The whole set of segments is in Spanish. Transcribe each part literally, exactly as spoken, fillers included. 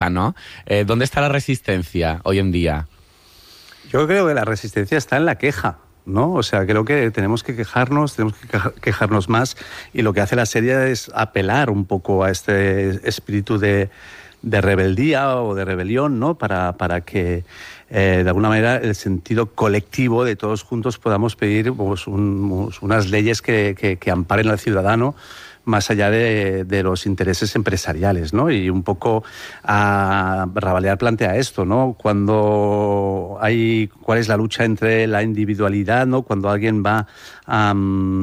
¿no? Eh, ¿Dónde está la resistencia hoy en día? Yo creo que la resistencia está en la queja, ¿no? O sea, creo que tenemos que quejarnos, tenemos que quejarnos más, y lo que hace la serie es apelar un poco a este espíritu de, de rebeldía o de rebelión, ¿no? Para, para que, eh, de alguna manera, el sentido colectivo de todos juntos podamos pedir pues, un, unas leyes que, que, que amparen al ciudadano más allá de, de los intereses empresariales, ¿no? Y un poco a Rabalear plantea esto, ¿no? Cuando hay, ¿cuál es la lucha entre la individualidad, ¿no? Cuando alguien va a,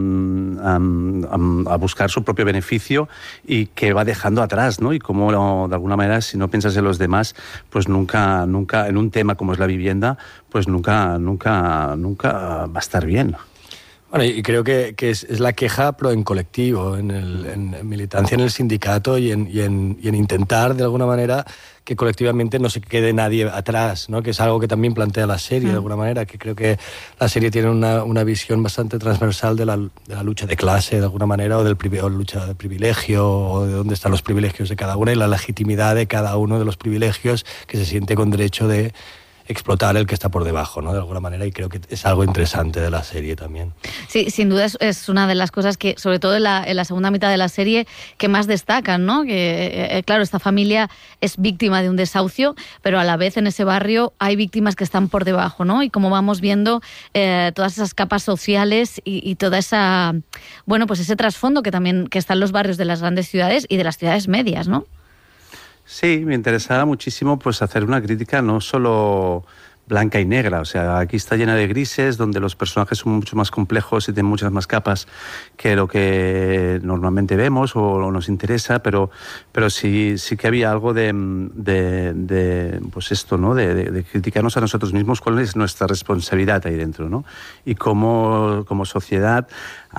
a, a buscar su propio beneficio y que va dejando atrás, ¿no? Y cómo, de alguna manera, si no piensas en los demás, pues nunca, nunca, en un tema como es la vivienda, pues nunca, nunca, nunca va a estar bien. Bueno, y creo que, que es, es la queja, pero en colectivo, en, el, en militancia en el sindicato y en, y, en, y en intentar, de alguna manera, que colectivamente no se quede nadie atrás, ¿no? Que es algo que también plantea la serie, de alguna manera, que creo que la serie tiene una, una visión bastante transversal de la, de la lucha de clase, de alguna manera, o de la lucha de privilegio, o de dónde están los privilegios de cada uno y la legitimidad de cada uno de los privilegios que se siente con derecho de explotar el que está por debajo, ¿no? De alguna manera, y creo que es algo interesante de la serie también. Sí, sin duda es, es una de las cosas que, sobre todo en la, en la segunda mitad de la serie, que más destacan, ¿no? Que, eh, claro, esta familia es víctima de un desahucio, pero a la vez en ese barrio hay víctimas que están por debajo, ¿no? Y como vamos viendo eh, todas esas capas sociales y, y toda esa, bueno, pues ese trasfondo que también que está en los barrios de las grandes ciudades y de las ciudades medias, ¿no? Sí, me interesaba muchísimo pues hacer una crítica no solo blanca y negra, o sea, aquí está llena de grises, donde los personajes son mucho más complejos y tienen muchas más capas que lo que normalmente vemos o nos interesa, pero, pero sí, sí que había algo de, de, de pues esto, ¿no? De, de, de criticarnos a nosotros mismos, cuál es nuestra responsabilidad ahí dentro, ¿no? Y cómo, como sociedad,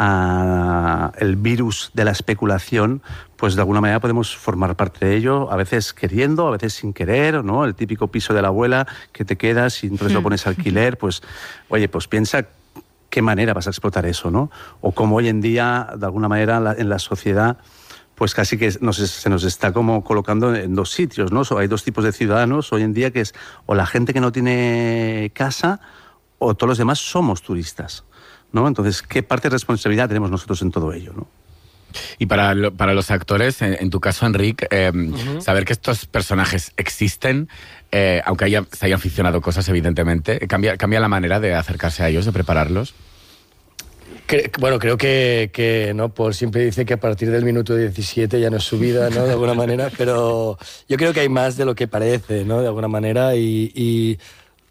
a, el virus de la especulación, pues de alguna manera podemos formar parte de ello, a veces queriendo, a veces sin querer, ¿no? El típico piso de la abuela que te quedas y entonces lo pones a alquiler, pues, oye, pues piensa qué manera vas a explotar eso, ¿no? O cómo hoy en día, de alguna manera, la, en la sociedad, pues casi que nos, se nos está como colocando en dos sitios, ¿no? Hay dos tipos de ciudadanos hoy en día, que es o la gente que no tiene casa o todos los demás somos turistas, ¿no? Entonces, ¿qué parte de responsabilidad tenemos nosotros en todo ello, ¿no? Y para, lo, para los actores, en, en tu caso, Enric, eh, uh-huh. saber que estos personajes existen, eh, aunque haya, se hayan ficcionado cosas, evidentemente, ¿cambia, cambia la manera de acercarse a ellos, de prepararlos? Cre- bueno, creo que, que no, Paul siempre dice que a partir del minuto diecisiete ya no es su vida, ¿no? De alguna manera, pero yo creo que hay más de lo que parece, ¿no? De alguna manera, y... y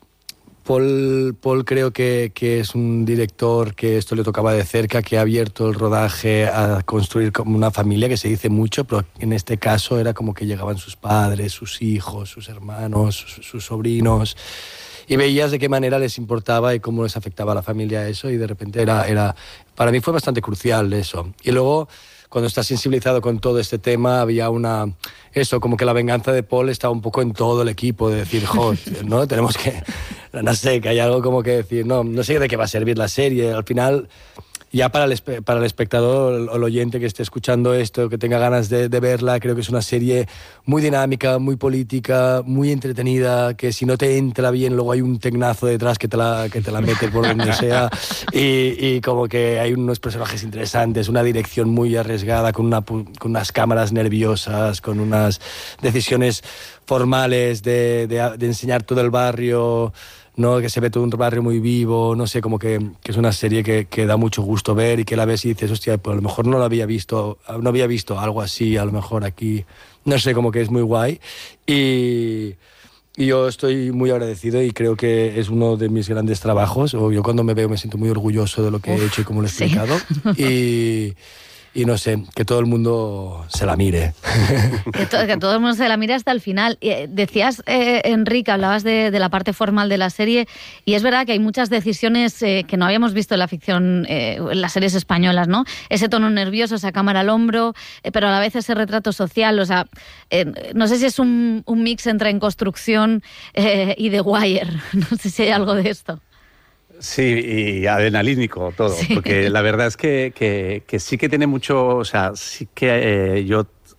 Paul, Paul creo que, que es un director que esto le tocaba de cerca, que ha abierto el rodaje a construir como una familia, que se dice mucho, pero en este caso era como que llegaban sus padres, sus hijos, sus hermanos, sus, sus sobrinos, y veías de qué manera les importaba y cómo les afectaba a la familia eso, y de repente era, era para mí fue bastante crucial eso. Y luego, cuando estás sensibilizado con todo este tema, había una... Eso, como que la venganza de Paul estaba un poco en todo el equipo, de decir, joder, ¿no? Tenemos que... No sé, que hay algo como que decir, no, no sé de qué va a servir la serie. Al final, ya para el, para el espectador o el oyente que esté escuchando esto, que tenga ganas de, de verla, creo que es una serie muy dinámica, muy política, muy entretenida, que si no te entra bien, luego hay un tecnazo detrás que te la, que te la mete por donde sea, y, y como que hay unos personajes interesantes, una dirección muy arriesgada, con, una, con unas cámaras nerviosas, con unas decisiones formales de, de, de enseñar todo el barrio, ¿no? Que se ve todo un barrio muy vivo, no sé, como que, que es una serie que, que da mucho gusto ver y que la ves y dices, hostia, pues a lo mejor no lo había visto, no había visto algo así, a lo mejor aquí, no sé, como que es muy guay. Y, y yo estoy muy agradecido y creo que es uno de mis grandes trabajos, o yo cuando me veo me siento muy orgulloso de lo que Uf, he hecho y cómo lo he explicado. Sí. Y... Y no sé, que todo el mundo se la mire. Que, to- que todo el mundo se la mire hasta el final. Eh, decías, eh, Enric, hablabas de, de la parte formal de la serie, y es verdad que hay muchas decisiones eh, que no habíamos visto en la ficción, eh, en las series españolas, ¿no? Ese tono nervioso, esa cámara al hombro, eh, pero a la vez ese retrato social. O sea, eh, no sé si es un, un mix entre En Construcción eh, y The Wire. No sé si hay algo de esto. Sí, y adrenalínico todo, sí. Porque la verdad es que, que, que sí que tiene mucho, o sea, sí que eh, yo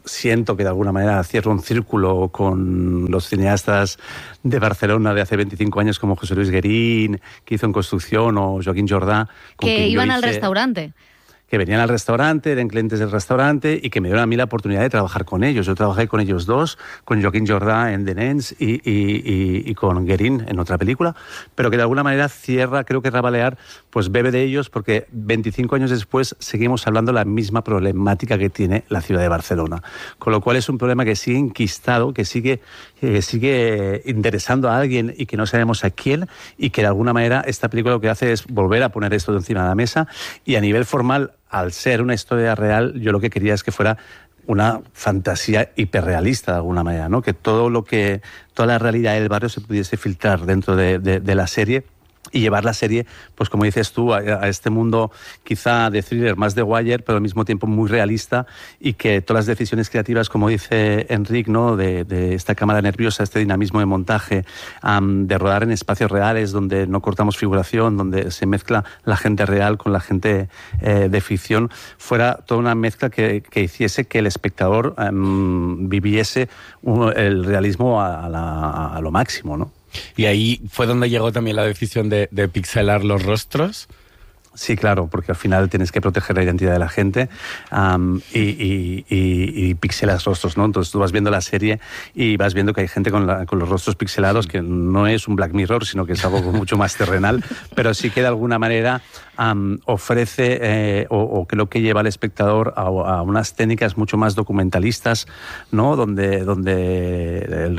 siento que de alguna manera cierro un círculo con los cineastas de Barcelona de hace veinticinco años como José Luis Guerín, que hizo En Construcción, o Joaquín Jordà. Que iban al restaurante. Que venían al restaurante, eran clientes del restaurante y que me dieron a mí la oportunidad de trabajar con ellos. Yo trabajé con ellos dos, con Joaquín Jordà en The Nens y, y, y, y con Guerín en otra película, pero que de alguna manera cierra, creo que Rabalear pues bebe de ellos, porque veinticinco años después seguimos hablando la misma problemática que tiene la ciudad de Barcelona. Con lo cual es un problema que sigue enquistado, que sigue, que sigue interesando a alguien y que no sabemos a quién, y que de alguna manera esta película lo que hace es volver a poner esto encima de la mesa. Y a nivel formal, al ser una historia real, yo lo que quería es que fuera una fantasía hiperrealista de alguna manera, ¿no? Que todo lo que, toda la realidad del barrio se pudiese filtrar dentro de, de, de la serie y llevar la serie, pues como dices tú, a, a este mundo quizá de thriller, más de Wire, pero al mismo tiempo muy realista, y que todas las decisiones creativas, como dice Enric, ¿no? de, de esta cámara nerviosa, este dinamismo de montaje, um, de rodar en espacios reales donde no cortamos figuración, donde se mezcla la gente real con la gente eh, de ficción, fuera toda una mezcla que, que hiciese que el espectador um, viviese un, el realismo a, a, la, a lo máximo, ¿no? Y ahí fue donde llegó también la decisión de, de pixelar los rostros. Sí, claro, porque al final tienes que proteger la identidad de la gente um, y, y, y, y pixelas rostros, ¿no? Entonces tú vas viendo la serie y vas viendo que hay gente con, la, con los rostros pixelados, que no es un Black Mirror, sino que es algo mucho más terrenal, pero sí que de alguna manera um, ofrece eh, o, o creo que lleva al espectador a, a unas técnicas mucho más documentalistas, ¿no? Donde, donde el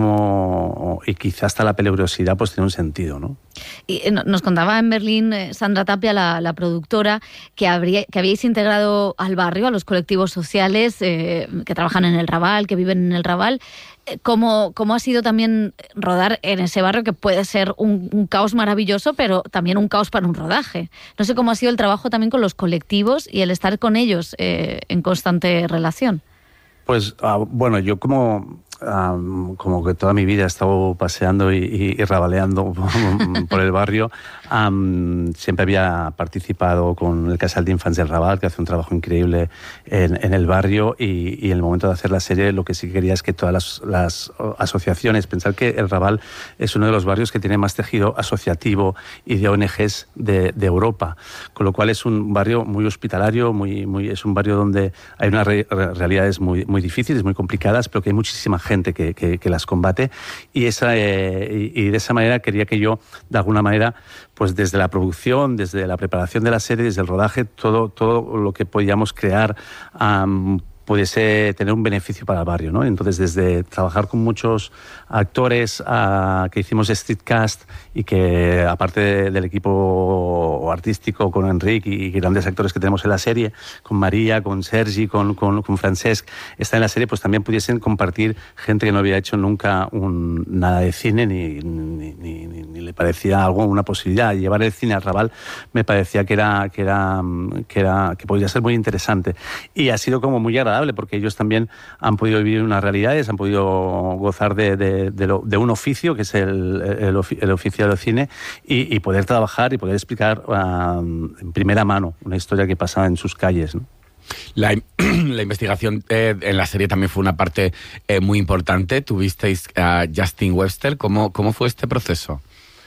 realismo y quizás hasta la peligrosidad pues tiene un sentido, ¿no? Y nos contaba en Berlín Sandra Tapia, la, la productora, que, habría, que habíais integrado al barrio, a los colectivos sociales eh, que trabajan en el Raval, que viven en el Raval. ¿Cómo, cómo ha sido también rodar en ese barrio, que puede ser un, un caos maravilloso, pero también un caos para un rodaje? No sé cómo ha sido el trabajo también con los colectivos y el estar con ellos eh, en constante relación. Pues uh, bueno, yo como... Um, como que toda mi vida he estado paseando y, y, y rabaleando por el barrio, um, siempre había participado con el Casal de Infants del Raval, que hace un trabajo increíble en, en el barrio, y, y en el momento de hacer la serie lo que sí quería es que todas las, las asociaciones, pensar que el Raval es uno de los barrios que tiene más tejido asociativo y de O N Ges de, de Europa, con lo cual es un barrio muy hospitalario, muy, muy, es un barrio donde hay unas re, realidades muy, muy difíciles, muy complicadas, pero que hay muchísima gente gente que, que, que las combate, y, esa, eh, y, y de esa manera quería que yo, de alguna manera, pues desde la producción, desde la preparación de la serie, desde el rodaje, todo, todo lo que podíamos crear um, pudiese tener un beneficio para el barrio, ¿no? Entonces, desde trabajar con muchos actores uh, que hicimos streetcast, y que aparte de, del equipo artístico con Enric y grandes actores que tenemos en la serie, con María, con Sergi, con, con, con Francesc, está en la serie, pues también pudiesen compartir gente que no había hecho nunca un, nada de cine, ni, ni, ni, ni, ni le parecía algo, una posibilidad. Llevar el cine al Raval me parecía que era, que era, que era, que podía ser muy interesante, y ha sido como muy agradable, porque ellos también han podido vivir unas realidades, han podido gozar de, de, de, lo, de un oficio, que es el, el, el oficio del cine, y, y poder trabajar y poder explicar uh, en primera mano una historia que pasa en sus calles, ¿no? La, la investigación eh, en la serie también fue una parte eh, muy importante. Tuvisteis a Justin Webster. ¿Cómo, cómo fue este proceso?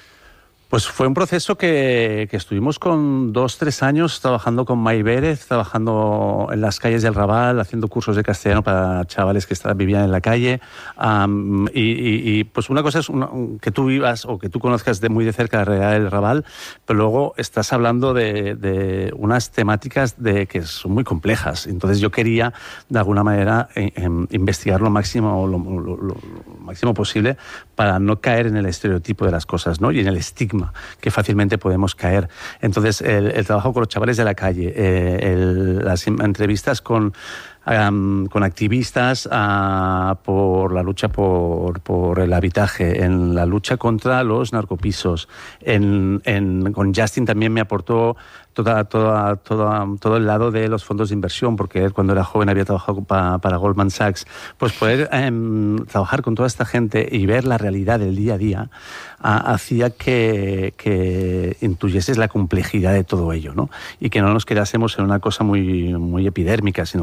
Pues fue un proceso que, que estuvimos con dos, tres años trabajando con May Vélez, trabajando en las calles del Raval, haciendo cursos de castellano para chavales que estaban, vivían en la calle. Um, y, y, y pues una cosa es una, que tú vivas o que tú conozcas de muy de cerca la realidad del Raval, pero luego estás hablando de, de unas temáticas de, que son muy complejas. Entonces yo quería, de alguna manera, eh, eh, investigar lo máximo, lo, lo, lo, lo máximo posible para no caer en el estereotipo de las cosas, ¿no? Y en el estigma que fácilmente podemos caer. Entonces, el, el trabajo con los chavales de la calle, eh, el, las entrevistas con, um, con activistas uh, por la lucha por, por el habitaje, en la lucha contra los narcopisos. En, en, con Justin también me aportó Toda, toda, toda, todo el lado de los fondos de inversión, porque él cuando era joven había trabajado pa, para Goldman Sachs. Pues poder eh, trabajar con toda esta gente y ver la realidad del día a día a, hacía que, que intuyeses la complejidad de todo ello, ¿no? Y que no nos quedásemos en una cosa muy, muy epidérmica, sino que pudiésemos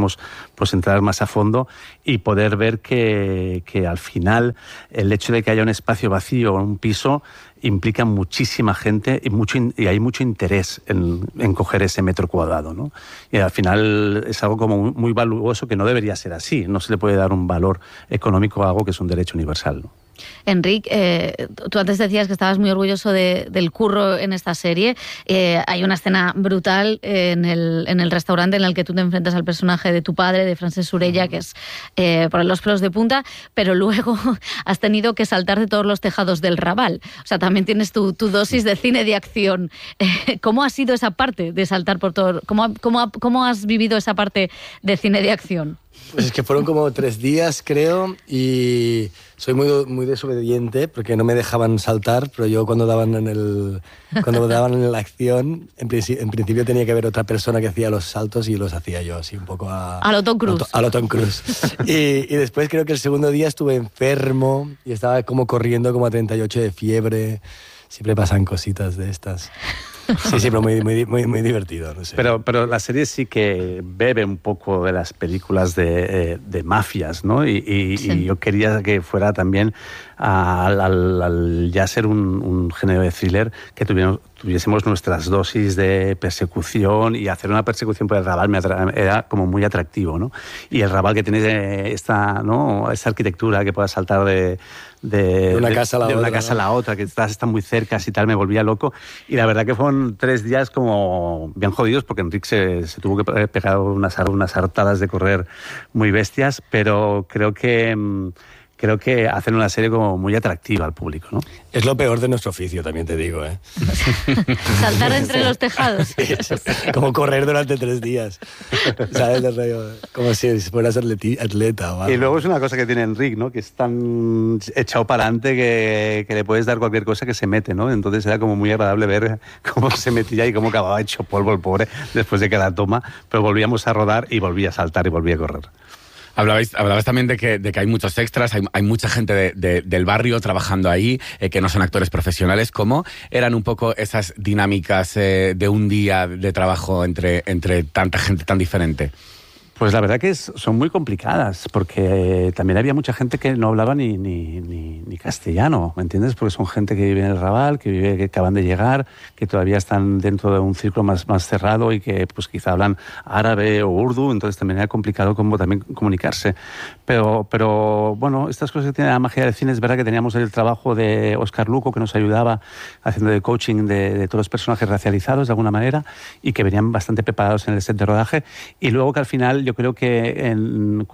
pudiésemos pues entrar más a fondo y poder ver que, que al final el hecho de que haya un espacio vacío o un piso implica muchísima gente y, mucho, y hay mucho interés en, en coger ese metro cuadrado, ¿no? Y al final es algo como muy, muy valuoso, que no debería ser así. No se le puede dar un valor económico a algo que es un derecho universal, ¿no? Enric, eh, tú antes decías que estabas muy orgulloso de, del curro en esta serie. Eh, hay una escena brutal en el, en el restaurante en el que tú te enfrentas al personaje de tu padre, de Francesc Surella, que es eh, por los pelos de punta, pero luego has tenido que saltar de todos los tejados del Raval. O sea, también tienes tu, tu dosis de cine de acción. Eh, ¿Cómo ha sido esa parte de saltar por todo? ¿Cómo, cómo, ¿Cómo has vivido esa parte de cine de acción? Pues es que fueron como tres días, creo, y soy muy, muy desobediente porque no me dejaban saltar, pero yo cuando daban en el cuando daban en la acción, en, principio, en principio tenía que haber otra persona que hacía los saltos y los hacía yo, así un poco a... A lo Tom Cruise. A lo Tom Cruise. y, y después creo que el segundo día estuve enfermo y estaba como corriendo como a treinta y ocho de fiebre. Siempre pasan cositas de estas. Sí, sí, pero muy, muy, muy, muy divertido, no sé. Pero, pero la serie sí que bebe un poco de las películas de, de mafias, ¿no? Y, y, sí. y yo quería que fuera también, al, al, al ya ser un, un género de thriller, que tuviéramos, tuviésemos nuestras dosis de persecución, y hacer una persecución por el Raval me atra- era como muy atractivo, ¿no? Y el Raval que tiene esta, ¿no? esta arquitectura que pueda saltar de... De, de una casa a la de otra, una casa ¿no? a la otra, que estás, están muy cerca y tal, me volvía loco. Y la verdad que fueron tres días como bien jodidos, porque Enric se, se tuvo que pegar unas, unas hartadas de correr muy bestias, pero creo que... creo que hacen una serie como muy atractiva al público, ¿no? Es lo peor de nuestro oficio, también te digo, ¿eh? Saltar entre los tejados. Sí, como correr durante tres días. ¿Sabes? Como si fueras atleti- atleta. ¿Vale? Y luego es una cosa que tiene Enric, ¿no? Que es tan echado para adelante que, que le puedes dar cualquier cosa que se mete, ¿no? Entonces era como muy agradable ver cómo se metía y cómo acababa hecho polvo el pobre después de cada toma, pero volvíamos a rodar y volvía a saltar y volvía a correr. Hablabais, hablabais también de que, de que hay muchos extras, hay, hay mucha gente de, de, del barrio trabajando ahí, eh, que no son actores profesionales. ¿Cómo eran un poco esas dinámicas eh, de un día de trabajo entre, entre tanta gente tan diferente? Pues la verdad que es, son muy complicadas, porque también había mucha gente que no hablaba ni, ni, ni, ni castellano, ¿me entiendes? Porque son gente que vive en el Raval, que, vive, que acaban de llegar, que todavía están dentro de un círculo más, más cerrado y que pues quizá hablan árabe o urdu, entonces también era complicado como también comunicarse. Pero, pero bueno, estas cosas que tiene la magia del cine, es verdad que teníamos el trabajo de Óscar Luco, que nos ayudaba haciendo de coaching de, de todos los personajes racializados de alguna manera, y que venían bastante preparados en el set de rodaje, y luego que al final yo creo que en,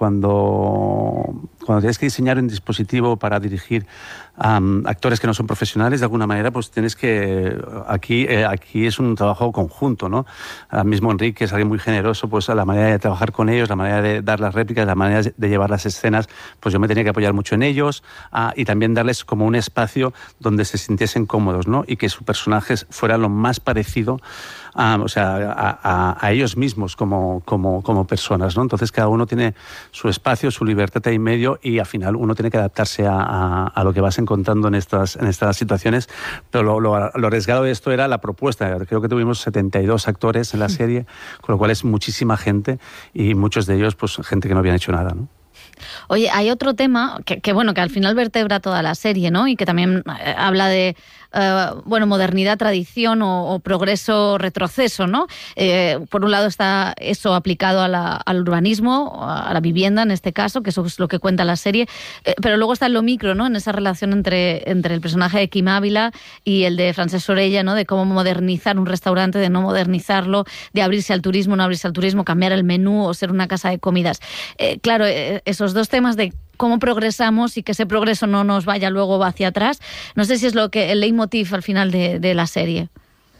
cuando, cuando tienes que diseñar un dispositivo para dirigir um, actores que no son profesionales, de alguna manera, pues tienes que... Aquí, eh, aquí es un trabajo conjunto, ¿no? Ahora mismo Enric, que es alguien muy generoso, pues la manera de trabajar con ellos, la manera de dar las réplicas, la manera de llevar las escenas, pues yo me tenía que apoyar mucho en ellos, uh, y también darles como un espacio donde se sintiesen cómodos, ¿no? Y que sus personajes fueran lo más parecido Um, o sea, a, a, a ellos mismos como, como, como personas, ¿no? Entonces cada uno tiene su espacio, su libertad y medio, y al final uno tiene que adaptarse a, a, a lo que vas encontrando en estas, en estas situaciones. Pero lo, lo, lo arriesgado de esto era la propuesta. Creo que tuvimos setenta y dos actores en la serie, con lo cual es muchísima gente, y muchos de ellos, pues gente que no habían hecho nada, ¿no? Oye, hay otro tema que, que, bueno, que al final vertebra toda la serie, ¿no? Y que también eh, habla de, eh, bueno, modernidad, tradición o, o progreso, retroceso, ¿no? Eh, por un lado está eso aplicado a la, al urbanismo, a la vivienda en este caso, que eso es lo que cuenta la serie, eh, pero luego está en lo micro, ¿no? En esa relación entre, entre el personaje de Quim Ávila y el de Francesc Surella, ¿no? De cómo modernizar un restaurante, de no modernizarlo, de abrirse al turismo, no abrirse al turismo, cambiar el menú o ser una casa de comidas. Eh, claro, eh, esos dos temas de cómo progresamos y que ese progreso no nos vaya luego hacia atrás. No sé si es lo que el leitmotiv al final de, de la serie.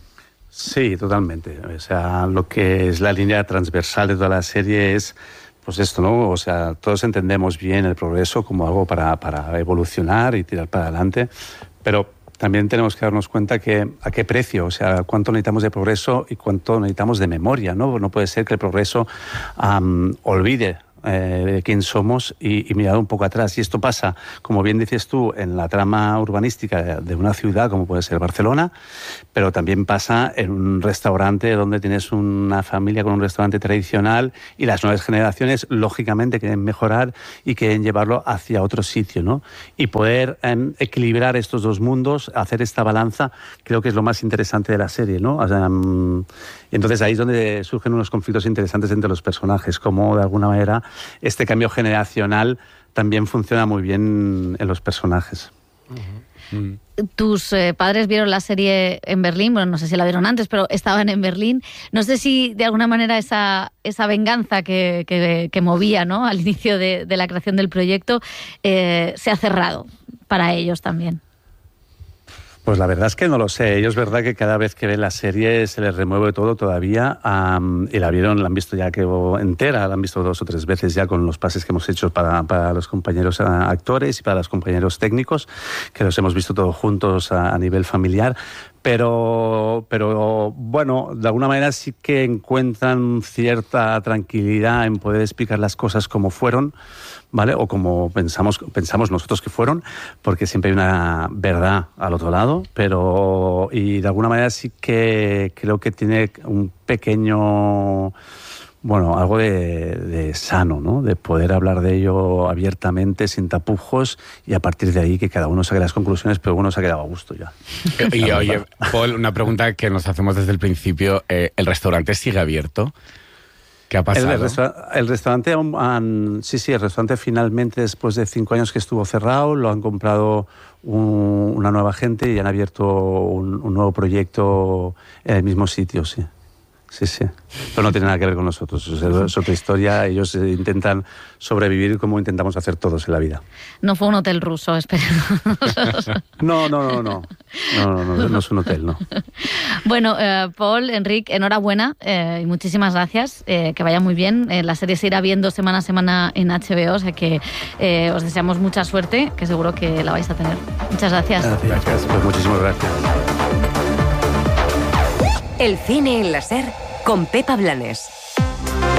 Sí, totalmente. O sea, lo que es la línea transversal de toda la serie es pues esto, ¿no? O sea, todos entendemos bien el progreso como algo para, para evolucionar y tirar para adelante, pero también tenemos que darnos cuenta que a qué precio, o sea, cuánto necesitamos de progreso y cuánto necesitamos de memoria, ¿no? No puede ser que el progreso um, olvide eh, de quién somos y, y mirar un poco atrás. Y esto pasa, como bien dices tú, en la trama urbanística de una ciudad como puede ser Barcelona, pero también pasa en un restaurante donde tienes una familia con un restaurante tradicional y las nuevas generaciones, lógicamente, quieren mejorar y quieren llevarlo hacia otro sitio, ¿no? Y poder eh, equilibrar estos dos mundos, hacer esta balanza, creo que es lo más interesante de la serie, ¿no? O sea, um, y entonces ahí es donde surgen unos conflictos interesantes entre los personajes, como de alguna manera este cambio generacional también funciona muy bien en los personajes. Uh-huh. Mm. Tus eh, padres vieron la serie en Berlín, bueno, no sé si la vieron antes, pero estaban en Berlín. No sé si de alguna manera esa, esa venganza que, que, que movía, ¿no?, al inicio de, de la creación del proyecto eh, se ha cerrado para ellos también. Pues la verdad es que no lo sé. Ellos, verdad que cada vez que ven la serie se les remueve todo todavía. Um, y la vieron, la han visto ya que entera, la han visto dos o tres veces ya con los pases que hemos hecho para, para los compañeros actores y para los compañeros técnicos, que los hemos visto todos juntos a, a nivel familiar. Pero, pero, bueno, de alguna manera sí que encuentran cierta tranquilidad en poder explicar las cosas como fueron, ¿vale? O como pensamos, pensamos nosotros que fueron, porque siempre hay una verdad al otro lado, pero, y de alguna manera sí que creo que tiene un pequeño... Bueno, algo de, de sano, ¿no? De poder hablar de ello abiertamente, sin tapujos, y a partir de ahí que cada uno saque las conclusiones, pero uno se ha quedado a gusto ya. Y oye, Paul, una pregunta que nos hacemos desde el principio, eh, ¿el restaurante sigue abierto? ¿Qué ha pasado? El, resta- el restaurante, han, sí, sí, el restaurante finalmente, después de cinco años que estuvo cerrado, lo han comprado un, una nueva gente y han abierto un, un nuevo proyecto en el mismo sitio, sí. Sí, sí. Pero no tiene nada que ver con nosotros. Es otra historia. Ellos intentan sobrevivir como intentamos hacer todos en la vida. No fue un hotel ruso, espero. No, no, no, no. No, no, no, no es un hotel, no. Bueno, eh, Paul, Enric, enhorabuena eh, y muchísimas gracias. Eh, que vaya muy bien. Eh, la serie se irá viendo semana a semana en H B O, o sea que eh, os deseamos mucha suerte, que seguro que la vais a tener. Muchas gracias. Gracias. Gracias. Pues muchísimas gracias. El cine en la SER con Pepa Blanes.